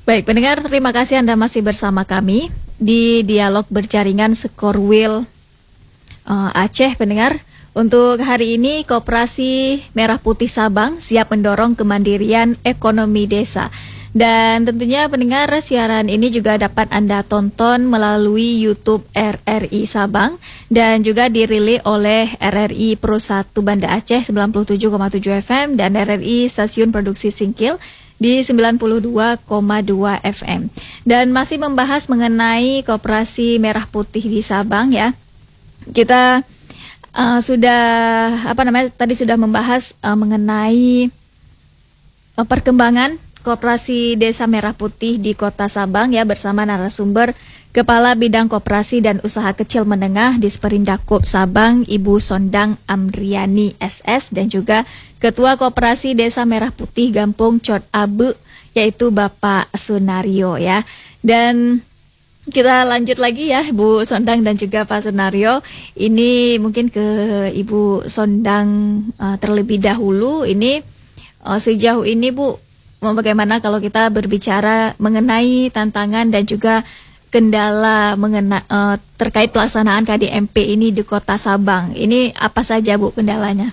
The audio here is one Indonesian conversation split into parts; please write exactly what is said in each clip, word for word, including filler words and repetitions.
Baik, pendengar, terima kasih Anda masih bersama kami di Dialog Berjaringan Skorwil uh, Aceh, pendengar. Untuk hari ini, Koperasi Merah Putih Sabang siap mendorong kemandirian ekonomi desa. Dan tentunya pendengar, siaran ini juga dapat Anda tonton melalui YouTube R R I Sabang dan juga dirilis oleh R R I Pro satu Banda Aceh sembilan puluh tujuh koma tujuh F M dan R R I Stasiun Produksi Singkil di sembilan puluh dua koma dua F M. Dan masih membahas mengenai Koperasi Merah Putih di Sabang ya. Kita uh, sudah apa namanya tadi sudah membahas uh, mengenai uh, perkembangan Koperasi Desa Merah Putih di Kota Sabang ya, bersama narasumber Kepala Bidang Koperasi dan Usaha Kecil Menengah di Disperindakup Sabang, Ibu Sondang Amriani S S, dan juga Ketua Koperasi Desa Merah Putih Gampung Cot Abe, yaitu Bapak Sunario ya. Dan kita lanjut lagi ya, Bu Sondang dan juga Pak Sunario. Ini mungkin ke Ibu Sondang uh, terlebih dahulu. Ini uh, sejauh ini Bu, bagaimana kalau kita berbicara mengenai tantangan dan juga kendala mengena, uh, terkait pelaksanaan K D M P ini di Kota Sabang. Ini apa saja Bu kendalanya?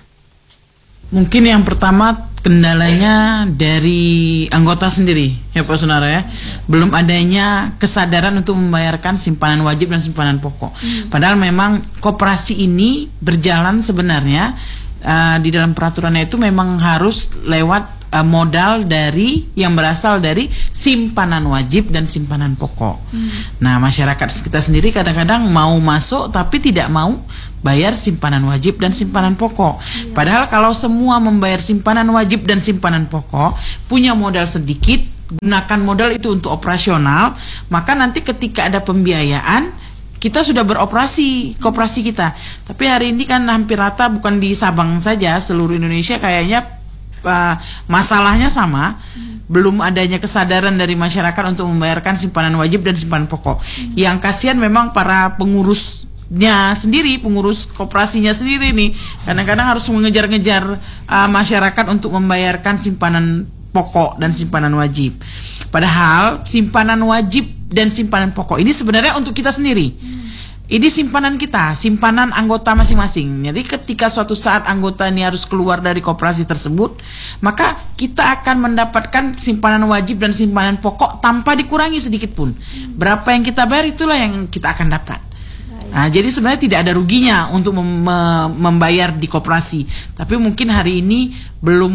Mungkin yang pertama kendalanya dari anggota sendiri ya Pak Sunara ya. Belum adanya kesadaran untuk membayarkan simpanan wajib dan simpanan pokok. Hmm. Padahal memang koperasi ini berjalan sebenarnya uh, di dalam peraturannya itu memang harus lewat modal dari yang berasal dari simpanan wajib dan simpanan pokok. Hmm. Nah, masyarakat kita sendiri kadang-kadang mau masuk tapi tidak mau bayar simpanan wajib dan simpanan pokok. Iya. Padahal kalau semua membayar simpanan wajib dan simpanan pokok, punya modal sedikit, gunakan modal itu untuk operasional, maka nanti ketika ada pembiayaan kita sudah beroperasi koperasi kita. Tapi hari ini kan hampir rata, bukan di Sabang saja, seluruh Indonesia kayaknya Uh, masalahnya sama, hmm. belum adanya kesadaran dari masyarakat untuk membayarkan simpanan wajib dan simpanan pokok. Hmm. Yang kasihan memang para pengurusnya sendiri, pengurus koperasinya sendiri nih, kadang-kadang harus mengejar-ngejar uh, masyarakat untuk membayarkan simpanan pokok dan simpanan wajib. Padahal simpanan wajib dan simpanan pokok ini sebenarnya untuk kita sendiri. Hmm. Ini simpanan kita, simpanan anggota masing-masing. Jadi ketika suatu saat anggota ini harus keluar dari koperasi tersebut, maka kita akan mendapatkan simpanan wajib dan simpanan pokok tanpa dikurangi sedikit pun. Berapa yang kita bayar, itulah yang kita akan dapat. Nah, jadi sebenarnya tidak ada ruginya untuk mem membayar di koperasi. Tapi mungkin hari ini belum,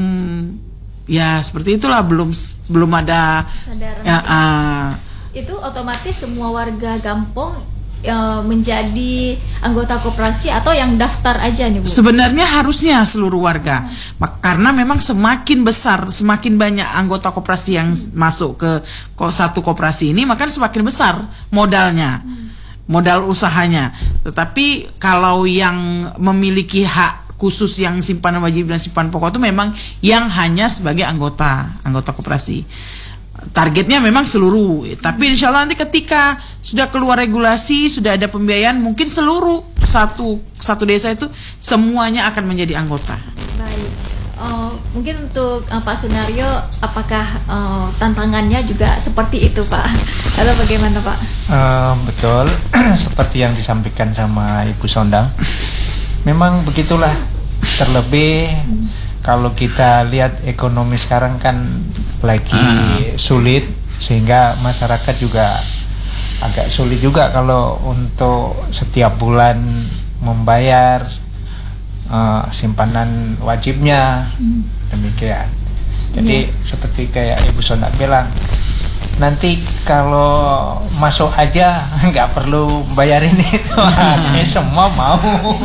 ya seperti itulah, belum belum ada. Ya, uh, itu otomatis semua warga Gampong menjadi anggota koperasi atau yang daftar aja nih Bu? Sebenarnya harusnya seluruh warga, hmm. karena memang semakin besar, semakin banyak anggota koperasi yang hmm. masuk ke satu koperasi ini, maka semakin besar modalnya, hmm. modal usahanya. Tetapi kalau yang memiliki hak khusus yang simpanan wajib dan simpanan pokok itu memang yang hanya sebagai anggota anggota koperasi. Targetnya memang seluruh, tapi insya Allah nanti ketika sudah keluar regulasi, sudah ada pembiayaan, mungkin seluruh satu satu desa itu semuanya akan menjadi anggota. Baik, uh, mungkin untuk uh, Pak Sunario, apakah uh, tantangannya juga seperti itu Pak? Atau bagaimana Pak? Uh, betul, seperti yang disampaikan sama Ibu Sondang, memang begitulah. Terlebih hmm. kalau kita lihat ekonomi sekarang kan lagi uh. sulit, sehingga masyarakat juga agak sulit juga kalau untuk setiap bulan membayar uh, simpanan wajibnya. hmm. Demikian. Jadi yeah. seperti kayak Ibu Sondang bilang, nanti kalau masuk aja nggak perlu bayarin itu, eh, semua mau.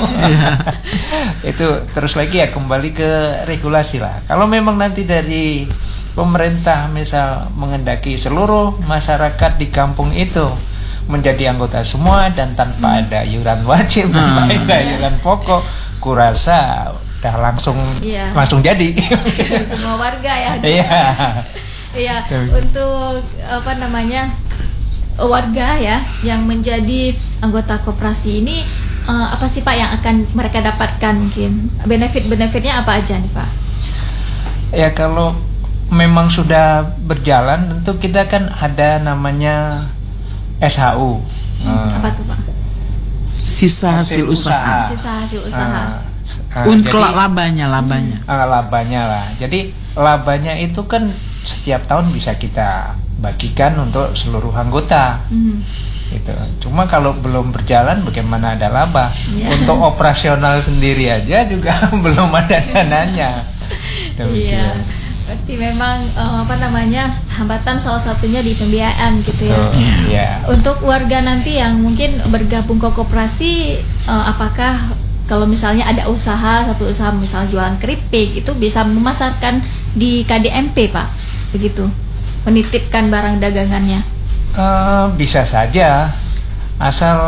Itu terus lagi ya kembali ke regulasi lah. Kalau memang nanti dari pemerintah misal mengendaki seluruh masyarakat di kampung itu menjadi anggota semua dan tanpa ada iuran wajib, tanpa ada iuran pokok, kurasa udah langsung yeah. langsung jadi. Semua warga ya. Iya. Iya, untuk apa namanya warga ya yang menjadi anggota koperasi ini, uh, apa sih Pak yang akan mereka dapatkan, mungkin benefit-benefitnya apa aja nih Pak? Ya kalau memang sudah berjalan, tentu kita kan ada namanya S H U. Hmm, apa tuh Pak? Sisa hasil, hasil usaha. usaha. Sisa hasil usaha. Uh, uh, Untuk jadi, labanya, labanya. Uh, labanya lah. Jadi labanya itu kan setiap tahun bisa kita bagikan untuk seluruh anggota. Hmm. Gitu. Cuma kalau belum berjalan bagaimana ada laba? Yeah. Untuk operasional sendiri aja juga belum ada dananya. Iya. Berarti memang uh, apa namanya hambatan salah satunya di pembiayaan gitu ya. Oh, yeah. Untuk warga nanti yang mungkin bergabung ke koperasi, uh, apakah kalau misalnya ada usaha satu usaha misalnya jualan keripik itu bisa memasarkan di K D M P Pak, begitu? Menitipkan barang dagangannya? Uh, bisa saja, asal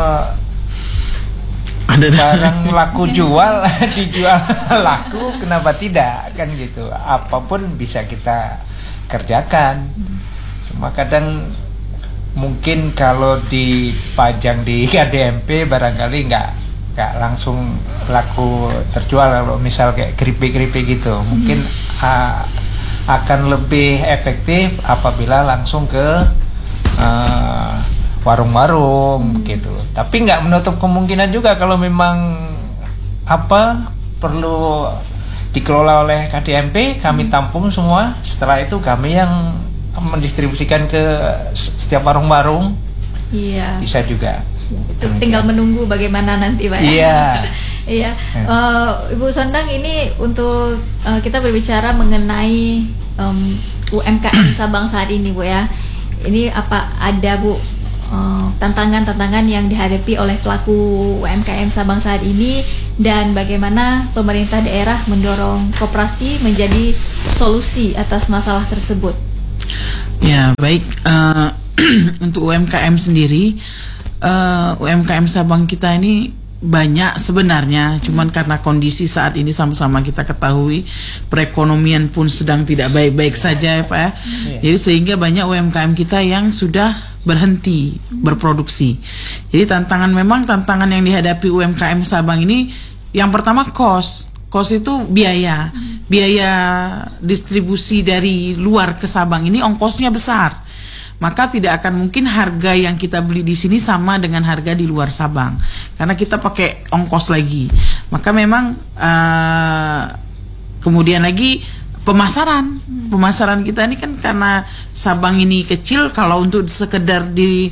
ada barang laku jual dijual laku, kenapa tidak kan gitu. Apapun bisa kita kerjakan, cuma kadang mungkin kalau dipajang di K D M P barangkali nggak nggak langsung laku terjual. Kalau misal kayak keripik-keripik gitu mungkin uh, akan lebih efektif apabila langsung ke uh, warung-warung hmm. gitu. Tapi nggak menutup kemungkinan juga kalau memang apa perlu dikelola oleh K D M P, kami hmm. tampung semua. Setelah itu kami yang mendistribusikan ke setiap warung-warung. Iya. Bisa juga. Itu tinggal menunggu bagaimana nanti Pak. Iya. Iya. uh, Ibu Sondang, ini untuk uh, kita berbicara mengenai um, U M K M Sabang saat ini Bu ya. Ini apa ada Bu tantangan-tantangan yang dihadapi oleh pelaku U M K M Sabang saat ini, dan bagaimana pemerintah daerah mendorong koperasi menjadi solusi atas masalah tersebut? Ya baik, uh, untuk U M K M sendiri, uh, U M K M Sabang kita ini banyak sebenarnya, cuman karena kondisi saat ini sama-sama kita ketahui perekonomian pun sedang tidak baik-baik saja ya Pak ya. Jadi sehingga banyak U M K M kita yang sudah berhenti berproduksi. Jadi tantangan memang tantangan yang dihadapi U M K M Sabang ini yang pertama cost. Cost itu biaya. Biaya distribusi dari luar ke Sabang ini ongkosnya besar. Maka tidak akan mungkin harga yang kita beli di sini sama dengan harga di luar Sabang. Karena kita pakai ongkos lagi. Maka memang uh, kemudian lagi pemasaran. Pemasaran kita ini kan karena Sabang ini kecil, kalau untuk sekedar di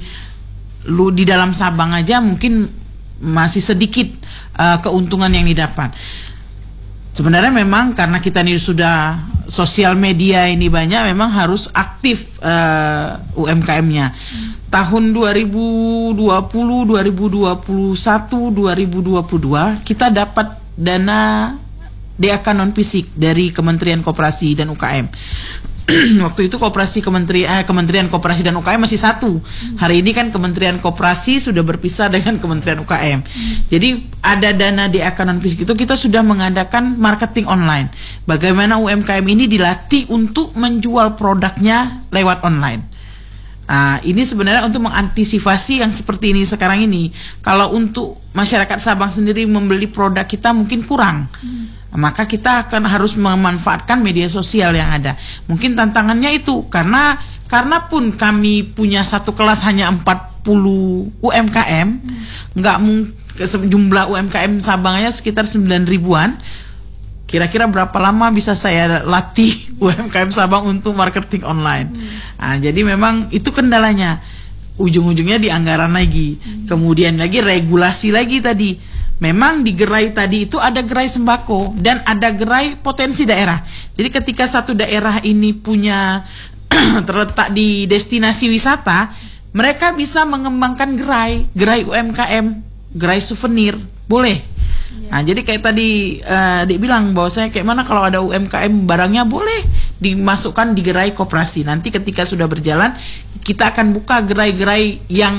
lu di dalam Sabang aja mungkin masih sedikit uh, keuntungan yang didapat. Sebenarnya memang karena kita ini sudah sosial media ini banyak, memang harus aktif uh, U M K M-nya. Tahun dua ribu dua puluh, dua ribu dua puluh satu, dua ribu dua puluh dua kita dapat dana D A K non fisik dari Kementerian Koperasi dan U K M. Waktu itu Koperasi Kementerian eh, Kementerian Koperasi dan U K M masih satu. Hari ini kan Kementerian Koperasi sudah berpisah dengan Kementerian U K M. Jadi ada dana D A K non fisik itu kita sudah mengadakan marketing online. Bagaimana U M K M ini dilatih untuk menjual produknya lewat online. Nah, ini sebenarnya untuk mengantisipasi yang seperti ini sekarang ini. Kalau untuk masyarakat Sabang sendiri membeli produk kita mungkin kurang. Maka kita akan harus memanfaatkan media sosial yang ada. Mungkin tantangannya itu karena karena pun kami punya satu kelas hanya empat puluh U M K M, nggak mungkin jumlah U M K M Sabangnya sekitar sembilan ribuan. Kira-kira berapa lama bisa saya latih U M K M Sabang untuk marketing online? Nah, jadi memang itu kendalanya. Ujung-ujungnya di anggaran lagi. Kemudian lagi regulasi lagi tadi. Memang di gerai tadi itu ada gerai sembako dan ada gerai potensi daerah. Jadi ketika satu daerah ini punya terletak di destinasi wisata, mereka bisa mengembangkan gerai, gerai U M K M, gerai souvenir, boleh. Nah, jadi kayak tadi uh, dia bilang bahwa saya kayak mana kalau ada U M K M barangnya boleh dimasukkan di gerai koperasi. Nanti ketika sudah berjalan, kita akan buka gerai-gerai yang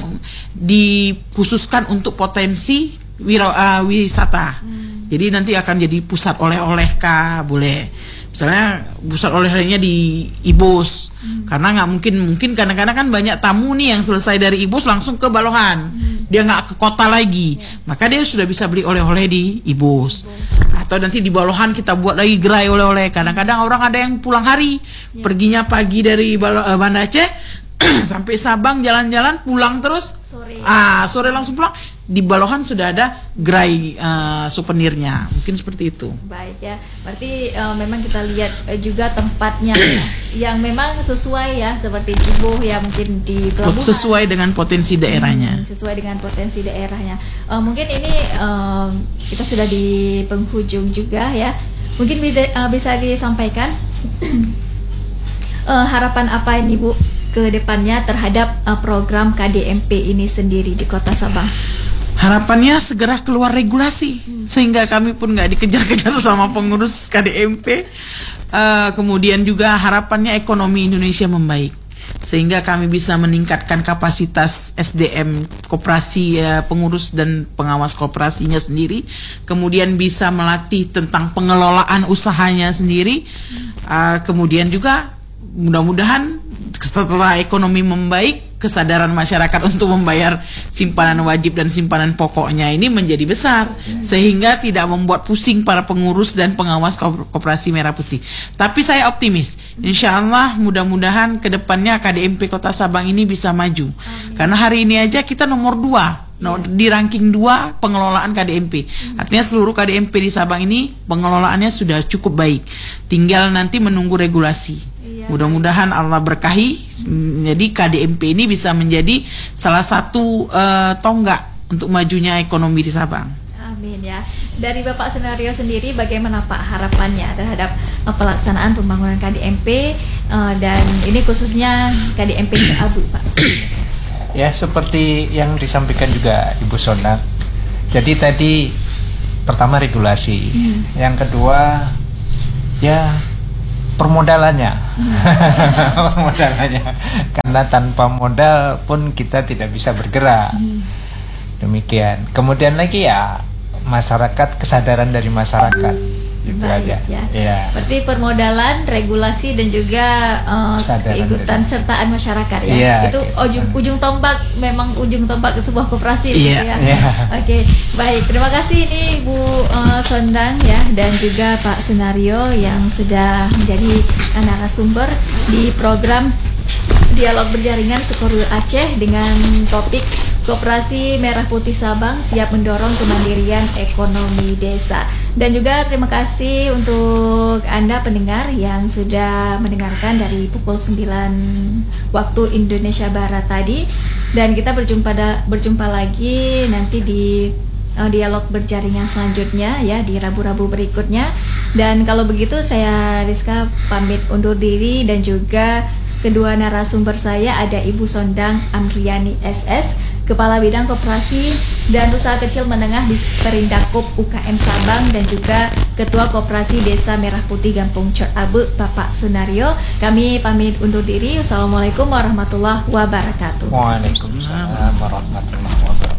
dikhususkan untuk potensi Wira, uh, wisata. Hmm. Jadi nanti akan jadi pusat oleh-oleh kah, boleh. Misalnya pusat oleh-olehnya di Ibus, hmm. karena nggak mungkin mungkin kadang-kadang kan banyak tamu nih yang selesai dari Ibus langsung ke Balohan, hmm. dia nggak ke kota lagi, yeah. maka dia sudah bisa beli oleh-oleh di Ibus. Ibus. Atau nanti di Balohan kita buat lagi gerai oleh-oleh. Kadang-kadang orang ada yang pulang hari, yeah. perginya pagi dari Balo, uh, Banda Aceh sampai Sabang jalan-jalan pulang terus, sore. ah sore langsung pulang. Di Balohan sudah ada gerai uh, souvenirnya, mungkin seperti itu. Baik ya, berarti uh, memang kita lihat uh, juga tempatnya yang memang sesuai ya, seperti Ibu ya mungkin di pelabuhan. Sesuai dengan potensi daerahnya. Hmm, sesuai dengan potensi daerahnya. Uh, mungkin ini uh, kita sudah di penghujung juga ya. Mungkin bisa, uh, bisa disampaikan uh, harapan apa ini Bu ke depannya terhadap uh, program K D M P ini sendiri di Kota Sabang? Harapannya segera keluar regulasi hmm. sehingga kami pun nggak dikejar-kejar sama pengurus K D M P. Uh, kemudian juga harapannya ekonomi Indonesia membaik sehingga kami bisa meningkatkan kapasitas S D M koperasi, uh, pengurus dan pengawas koperasinya sendiri. Kemudian bisa melatih tentang pengelolaan usahanya sendiri. Uh, kemudian juga mudah-mudahan setelah ekonomi membaik, kesadaran masyarakat untuk membayar simpanan wajib dan simpanan pokoknya ini menjadi besar, sehingga tidak membuat pusing para pengurus dan pengawas Koperasi Merah Putih. Tapi saya optimis, insya Allah mudah-mudahan kedepannya K D M P Kota Sabang ini bisa maju. Amin. Karena hari ini aja kita nomor dua, no, di ranking dua pengelolaan K D M P. Artinya seluruh K D M P di Sabang ini pengelolaannya sudah cukup baik. Tinggal nanti menunggu regulasi. Mudah-mudahan Allah berkahi, jadi K D M P ini bisa menjadi salah satu uh, tonggak untuk majunya ekonomi di Sabang. Amin ya. Dari Bapak Sunario sendiri, bagaimana Pak harapannya terhadap uh, pelaksanaan pembangunan K D M P uh, dan ini khususnya K D M P Abu Pak? Ya, seperti yang disampaikan juga Ibu Sondang. Jadi tadi pertama regulasi, hmm. yang kedua ya permodalannya, hmm. permodalannya, karena tanpa modal pun kita tidak bisa bergerak. Hmm. Demikian. Kemudian lagi ya masyarakat, kesadaran dari masyarakat, itu aja. Ya. Ya. Berarti permodalan, regulasi dan juga uh, keikutdan sertaan masyarakat ya. Ya, itu ujung, ujung tombak, memang ujung tombak sebuah koperasi ya. ya. Ya. Oke, baik. Terima kasih ini Bu uh, Sondang ya dan juga Pak Sunario yang sudah menjadi narasumber di program Dialog Berjaringan Sekorwil Aceh dengan topik Koperasi Merah Putih Sabang siap mendorong kemandirian ekonomi desa. Dan juga terima kasih untuk Anda pendengar yang sudah mendengarkan dari pukul sembilan waktu Indonesia Barat tadi. Dan kita berjumpa da, berjumpa lagi nanti di uh, dialog berjaringan selanjutnya ya di Rabu-Rabu berikutnya. Dan kalau begitu saya Rizka pamit undur diri dan juga kedua narasumber saya ada Ibu Sondang Amriani S S, Kepala Bidang Koperasi dan Usaha Kecil Menengah di Perindakop U K M Sabang dan juga Ketua Koperasi Desa Merah Putih Gampung Cot Abu Bapak Sunario. Kami pamit undur diri. Wassalamualaikum warahmatullahi wabarakatuh. Waalaikumsalam warahmatullahi wabarakatuh.